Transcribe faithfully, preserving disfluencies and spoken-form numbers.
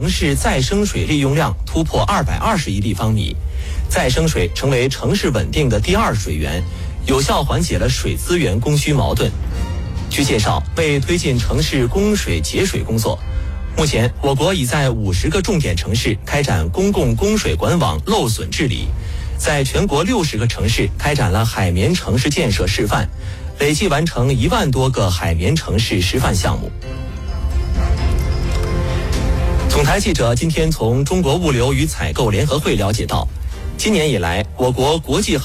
城市再生水利用量突破二百二十亿立方米，再生水成为城市稳定的第二水源，有效缓解了水资源供需矛盾。据介绍，为推进城市供水节水工作，目前我国已在五十个重点城市开展公共供水管网漏损治理，在全国六十个城市开展了海绵城市建设示范，累计完成一万多个海绵城市示范项目。总台记者今天从中国物流与采购联合会了解到，今年以来，我国国际